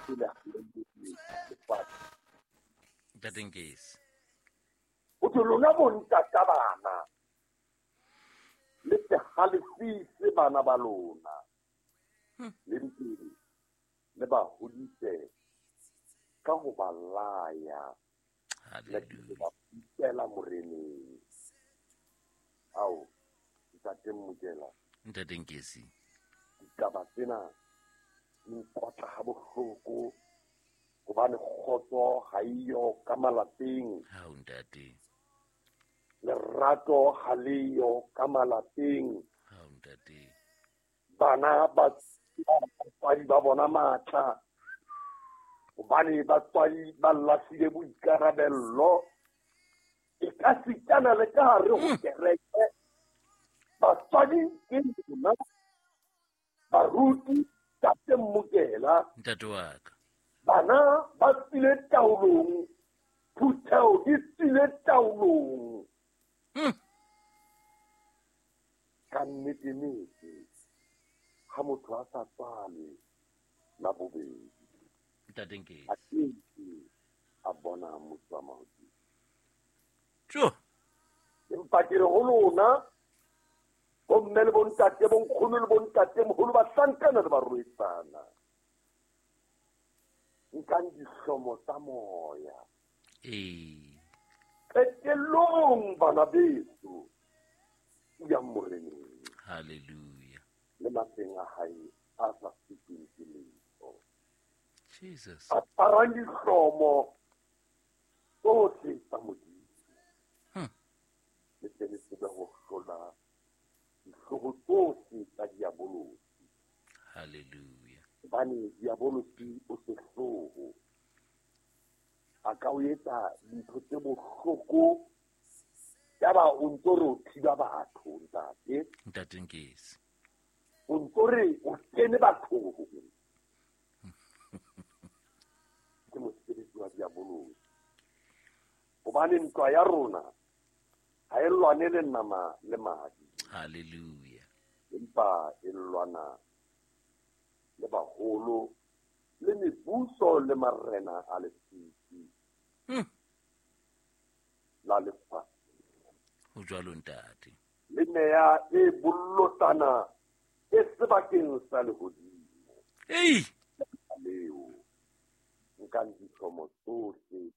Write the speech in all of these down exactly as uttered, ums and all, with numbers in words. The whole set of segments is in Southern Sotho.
le le Dadengesi. o tlo lona bonta ka bana le te halefise bana ba lona le ntse le ba hodise ka go ba laya le ba pitela moreneng ao ntate Mokela Dadengesi. ditaba tsena di nkotla ha bohloko gobane kgotso ha iyo ka malapeng Ha ntate. lerato ha leyo ka malapeng Ha ntate. bana ba batswadi ba bona matla gobane batswadi ba lahlile boikarabello e ka sitana le ka hare ho kereke batswadi ke lona baruti tate Mokela Ntate wa ka. bana ba tsile taolong phutheo e tsile taolong ka nnete-nnete ha motho a sa tswale la bobedi Dadengesi. a keke a bona motho wa mahodimo Tjo. empa ke re ho lona bomme le bontate bonkgono le bontate moholo ba hlankana le barwetsana nkang dihlomo tsa moya Eh. qetellong bana beso ya moreneng Hallelujah. le mafeng a hae a sa feteng ke letho Jesus. aparang dihlomo tsohle tsa modimo le tle le tsebe ho hlola dihloho tsohle tsa diabolosi Hallelujah. hobane diabolosi o sehloho a ka o etsa dintho tse bohloko yaba o ntso re o thiba batho ntate Dadengesi. o ntso re o kene bathong ke mosebetsi wa diabolosi hobane ntwa ya rona ha e lwane le nama le madi Hallelujah. empa e lwana le baholo le mebuso le marena a lefiti la lefatshe Ho jwalo ntate. le meya e bollotana e sebakeng sa lehodimo Hey. leo nkang dihlomo tsohle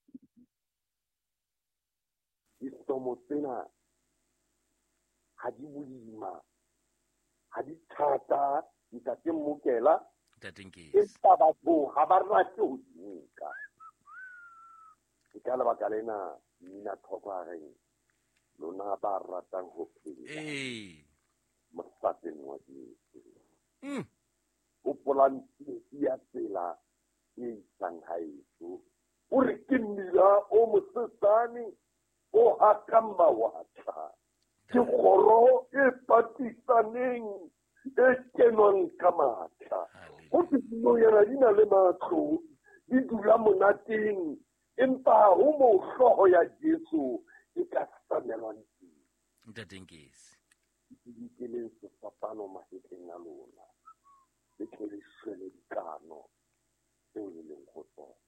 dihlomo tsena ha di boima ha di thata ntate Mokela Dadengesi. empa batho ha ba rate ho di nka ke ka lebaka lena mmina thoko a reng lona ba ratang ho phela Eh. mosateng wa Jesu Mm. hopolang tsietsi ya tsela e isang haeso o re ke mmila o mosesane o hakang mawatla ke kgoro e patisaneng e kenwang ka matla ho dinoyana di na le matlo di dula monateng empa ho mo hloho ya Jesu e ka samelwang teng Dadengesi. dikeleng sefapano mahetleng a lona le tle le shwele dikano tseo le leng go tsona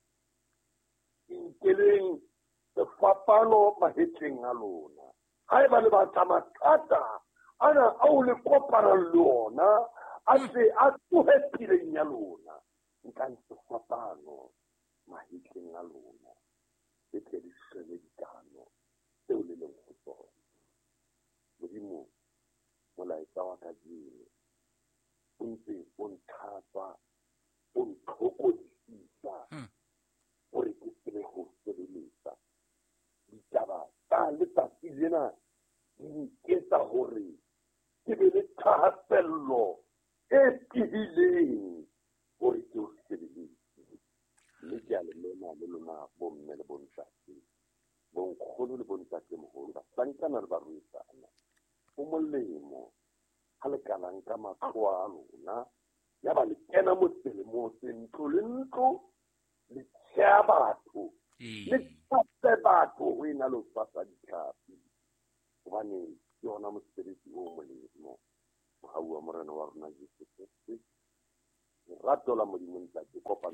dikeleng sefapano mahetleng a lona ha e ba le batla mathata ana ao le kopanang le ona a se a tsohe pileng ya lona nkang sefapano mahetleng a lona le tle le shwele dikano tseo le leng go tsona modimo molaetsa wa kajeno o ntse o nthata o ntlhokodisisa gore ke tsebe go sebeletsa ditaba tsa letsatsi lena di nketsa gore ke be le thahasello e tibileng gore ke o sebeletse mme ke a le mema le lona bomme le bontate bonkgono le bontatemoholo bahlankana le barwetsana o molemo ha le kalang ka matlo a lona ya ba le kena moselemo se ntlo le ntlo le tšhea batho le tshwatse batho ho e na le ho tshwasa ditlhapi gobane ke yona mosebetsi o molemo mohau wa morena wa rona Jesu Kriste lerato la modimo ntate kopa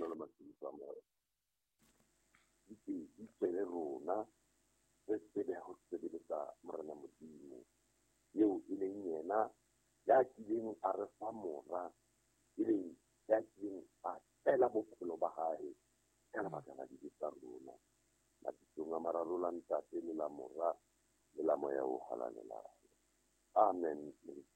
a tela bophelo ba hae ka lebaka la dibe tsa rona mabitsong a mararo la ntate le la mora le la moya o halalelayo. Amen.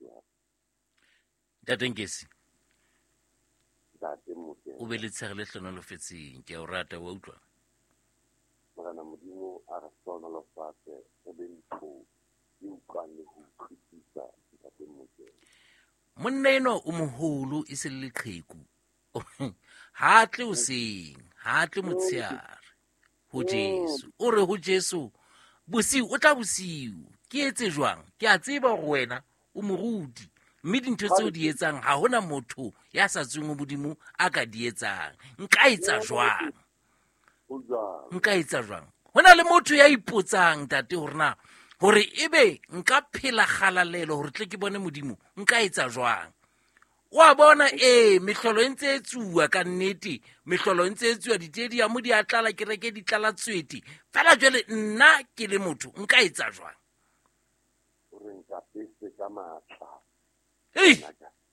Ntate Nkesi, ntate Motse o be le tshegelelo nolofetseng, ke a o rata wa utlwa. Morena Modimo a re hlonolofatse o be ntho e utlwang le ho utlwisisa ntate Motse. Monna eno o moholo e se le leqheku. Ha tle hoseng, ha tle motshehare. Ho Jesu, o re ho Jesu, bosiu o tla bosiu. Ke etse jwang? Ke a tseba hore wena o morudi. Mme dintho tseo di etsang ha hona motho ya sa tsweng modimo a ka di etsang. Nka etsa jwang? Nka etsa jwang? Hona le motho ya ipotsang tate hore na hore ebe nka phela kgalalelo hore tle ke bone modimo, nka etsa jwang? Wa bona eh mehlolo entse etsuwa ka nnete, mehlolo entse etsuwa ditedi ya mo di atlala ke reke di tlala tsweti. Fela jwale nna ke le motho nka etsa jwang? Re nka pese ka matla. Hey,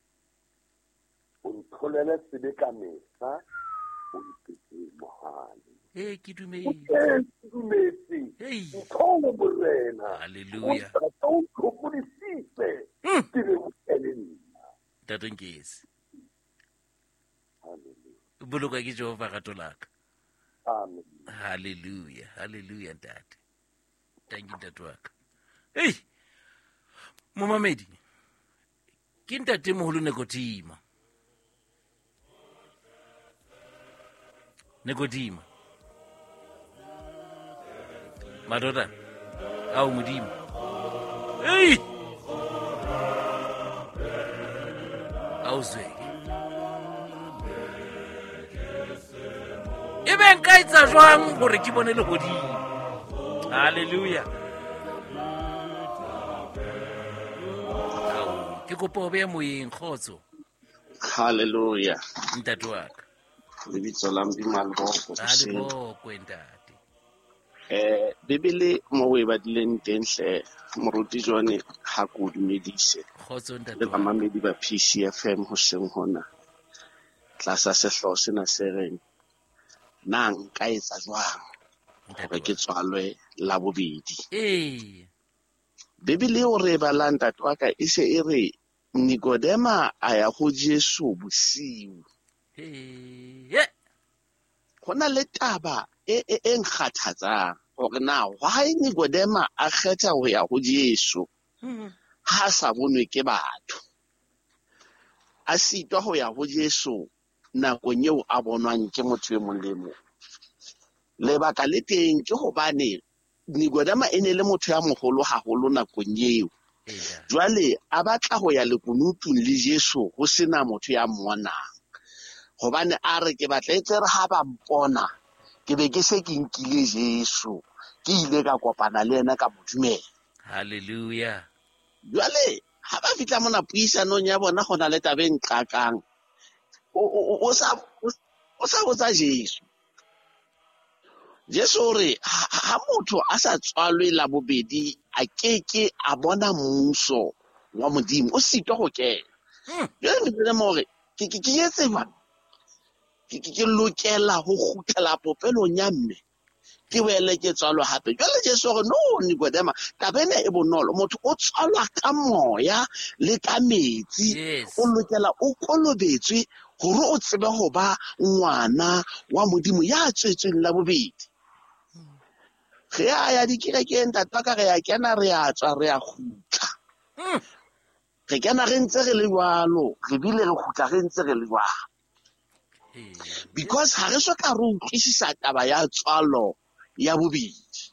o ntholele sebe ka mesa o ipetse mohale. eh ke dumetse. Ke dumetse. Hey, Nthomo borena. haleluya. O tlhokodisitse. Ke re o eleng. Ntate Nkesi, Hallelujah. boloka ke Jehova gato laka. Amen. Hallelujah, hallelujah ntate. Thank you ntate waka. Hey, momamedi, ke ntate moholo Nekodima. Nekodima. Madoda, au modimo. Hey! Auzwe. Ebe nka etsa jwang hore ke bone lehodimo? Hallelujah. Ke kopa o beya moyeng kgotso. Hallelujah. Ntate waka. Lebitso la Modimo le boko Ha le bokwe ntate. Eh Bibele mo we badileng teng hle moruti jone ha go dumedise. Kgotso ntate Le waka. bamamedi ba P C F M ho seng hona. Tlasa sehlo sena se reng nang ka etsa jwang hore ke tswalwe la bobedi. Eh. Bibele o re balang ntate wa ka e se e re Nikodema a ya ho Jesu bosiu. Eh. Yeah. Hona le taba e e e nkgathatsang hore na why Nikodema a kgetha ho ya ho Jesu ha sa bonwe ke batho. A sitwa ho ya ho Jesu nakong eo a bonwang ke motho e mong le mong. Lebaka le teng ke hobane Nikodema e ne le motho ya moholo haholo nakong eo. Jwale a batla ho ya lekunutung le Jesu ho sena motho ya mmonang. Hobane a re ke batla etse re ha ba mpona ke be ke se ke nkile Jesu ke ile ka kopana le yena ka modumela. Hallelujah. Jwale ha ba fitla mona puisanong ya bona gona le tabeng qakang o o sa o sa botsa Jesu. Jesu re ha motho a sa tswalwe la bobedi a keke a bona mmuso wa modimo o sitwa go kena. Jwale le more ke ke etse ba ke ke lokela ho khutela popelong ya mme ke wele ke tswalwa hape. Jwale Jesu re no Nikodema tabene e bonolo motho o tswalwa ka moya le ka metsi. Yes. O lokela o kolobetswe hore o tsebe ho ba ngwana wa modimo ya tswetsweng la bobedi. Re ya ya dikerekeng tata ka re ya kena re ya tswa re ya khutla. Re kena re ntse re le jwalo re bile re khutla re ntse re le jwalo. Because ha re so ka re utlwisisa taba ya tswalo ya bobedi.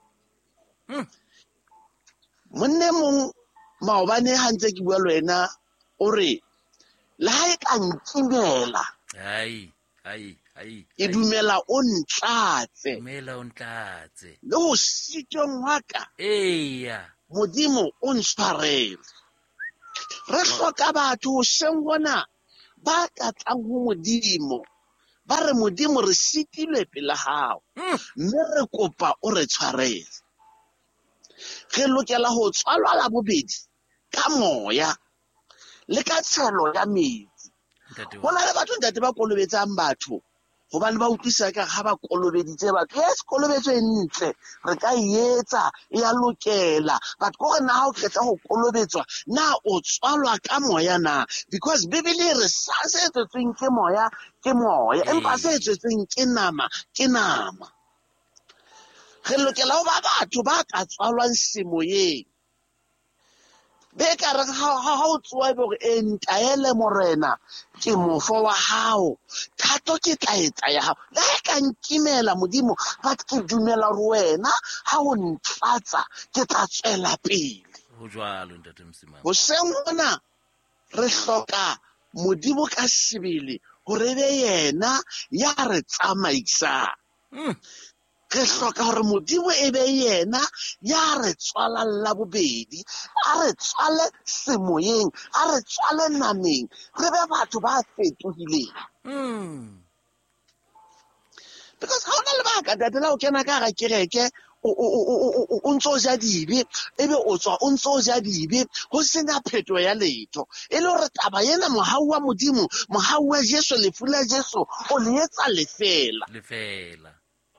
Monne mong maobane ha ntse ke bua le wena o re la ha e ka ntimela Ai, ai, ai. ke dumela o ntlatse Dumela o ntlatse. le ho sitong wa ka Eya. modimo o ntshwarele. Re hloka batho ho seng bona ba ka tlang ho modimo ba re modimo re sitilwe pele hao mme re kopa o re tshwarele. Re lokela ho tswalwa la bobedi ka moya le ka tshelo ya metsi Ntate wa- Go na le batho ntate ba kolobetsang batho gobane ba utlwisa ka ga ba kolobeditse batho. Yes, kolobetso e ntle re ka e etsa e a lokela, but go re na ha o fetsa go kolobetswa na o tswalwa ka moya na, because bibele re sa se etsetsweng ke moya ke moya, empa se etsetsweng ke nama ke nama. Re lokela ho ba batho ba ka tswalwang semoyeng, be ka re ha o tsoa be gore e ntaele morena ke mofo wa hao, thato ke tla etsa ya hao, le ha ka nkimela modimo but ke dumela gore wena ha o ntlatsa ke tla tswela pele. Ho jwalo Ntate Msimang. Hoseng hona re hloka modimo ka sebele gore be yena ya re tsamaisang. Mm. Re hloka gore modimo e be yena ya re tswalalla bobedi, a re tswale semoyeng, a re tswale nameng, re be batho ba fetohileng. Mm. Because ha ona le baka tatela o kena ka ga kereke o o o o ntso ja dibe, ebe o tswa o ntso ja dibe, ho sena pheto ya letho. E le hore taba yena mohau wa modimo, mohau wa Jesu, lefu la Jesu o le etsa lefela. Lefela.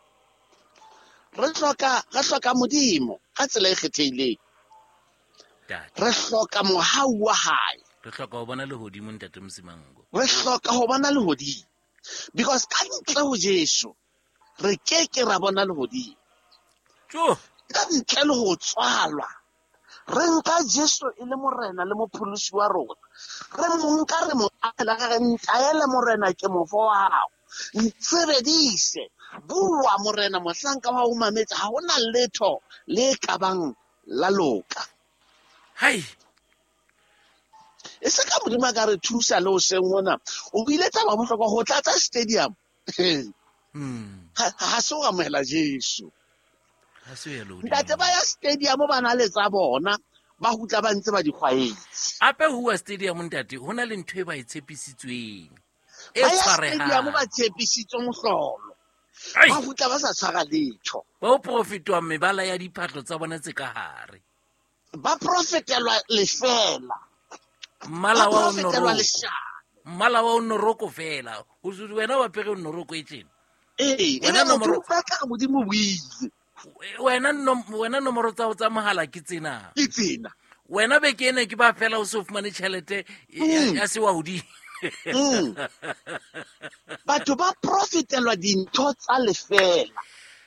Re hloka re hloka modimo ka tsela e kgethehileng. Ntate. Re hloka mohau wa hae, Re hloka ho bona lehodimo Ntate Msimango. re hloka ho bona lehodimo, because ka ntle ho Jesu re ke ke ra bona lehodimo, Tjo. ka ntle le ho tswalwa. Re nka Jesu e le morena le mopholosi wa rona, re mo nka re mo apela ka re ntaele morena ke mofo wa hao, ntshebedise, bua morena mohlanka wa o mametse, ha hona letho le ka bang la loka. Hai. E se ka modimo a ka re thusa le hoseng mona, o bile taba bohlokwa ho tlatsa stadium. Mm. Ha ha se o amohela Jesu. Ha se ya lehodimo. Ntate ba ya stadium ba na le tsa bona, ba hutla ba ntse ba di kgwaetse. Ape huwa stadium Ntate, hona le ntho e ba e tshepisitsweng. E Ba ya stadium ba tshwarehang. tshepisitswe mohlolo, Ai. ba hutla ba sa tshwara letho. Ba o profitwa mebala ya diphatlo tsa bona tse ka hare. Ba profetelwa lefela, Mmala ba wa profetelwa onnoroko. leshano. Mmala wa onnoroko fela. Ho se wena wa pere onnoroko e tjena. Ee, Wena ebe motho nomoro- o tla ka modimo buile. Wena nom wena nomoro tsa ho tsa mohala ke tsena. Ke tsena. Wena be ke ene ke ba fela o se o fumane tjhelete ya- Mm. ya se wa hodimo. Mm. Batho ba profetelwa dintho tsa lefela.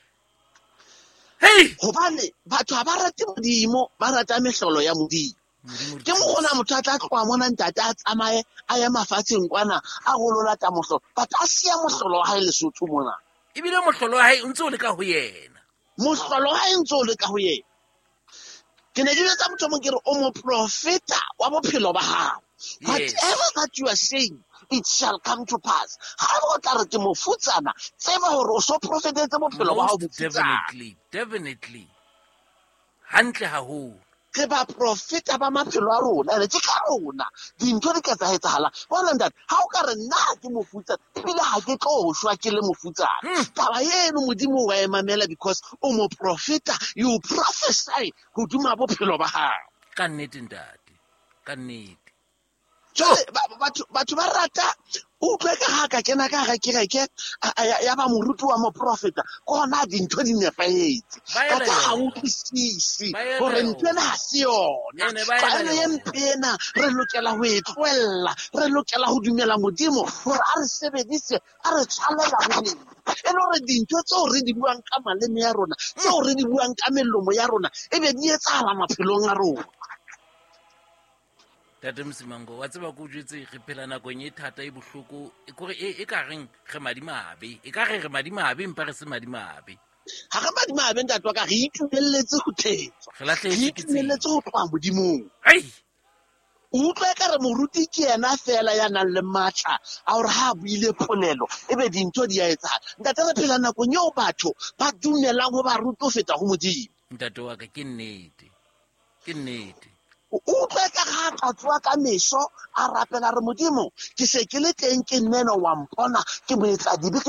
Hey! Hobane batho ha ba rate modimo, ba rata mehlolo ya modimo. Modimo re Ke mo thuse. gona motho a tla tloa mona ntate a tsamaye a ya mafatsheng kwana a go lo lata mohlolo, but a siya mohlolo wa hae Lesotho mona. Ebile mohlolo wa hae o ntse o le ka ho yena. Mohlolo wa hae ntse o le ka ho yena. Ke ne ke jwetsa motho mong ke re o mo profeta wa bophelo ba hao. Yes. Whatever that you are saying, it shall come to pass. Ha o tla re ke mofutsana, tseba hore o so profetetse bophelo ba hao Most bofutsana. definitely, definitely. Hantle haholo. Ke ba profeta ba maphelo a rona, ene ke ka rona dintho di ka tsa etsahala. Bona ntate, ha o ka re nna ke mofutsana, ebile ha ke tlo o shwa ke le mofutsana, taba eno modimo wa e mamela, because o mo profeta, you prophesy hodima bophelo ba hao. Ka nnete ntate. Ka nnete. Jwale ba- batho batho ba rata o utlwe ka ha ka kena ka ga kereke a- a- ya ya ba moruti wa moprofeta kona dintho di nepahetse Ba ka ela ka ha yona. utlwisisi Ba ela gore yona. ntho ena ha se yona. Ene ba ela Tlwaelo e yona. mpe ena re lokela ho e tlohella, re lokela ho dumela modimo hore a re sebedise, a re tshwalela bobedi, e le hore dintho tseo re di buang ka maleme ya rona, tseo re di buang ka melomo ya rona, ebe di etsahala maphelong a rona. Tate Msimango, wa tseba ko jwetse re phela nakong e thata e bohloko, e kore e e ka reng re madimabe, e ka re re madimabe empa re se madimabe. Ha re madimabe ntate wa ka, re itumeletse ho thetswa, Re re lahlehetswe ke tsela. itumeletse ho tloha modimong. Ai! O utlwe ka re moruti ke yena fela ya nang le matla a hore ha a buile polelo ebe dintho di a etsahala. Ntate re phela nakong eo batho ba dumelang ho baruti ho feta ho modimo. Ntate wa ka ke nnete. Ke nnete. O utlwe ka ha a ka tsoa ka meso a rapela re modimo, ke se ke le teng ke nneno wa mpona ke moetsa dibe ke